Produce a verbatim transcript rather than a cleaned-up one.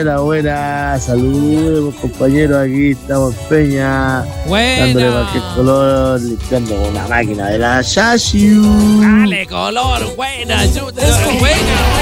Buena, buena, saludos compañeros, aquí estamos en Peña, Buena. dándole cualquier color, limpiando con una máquina de la Yashiu. Dale color, buena, chuta, buena.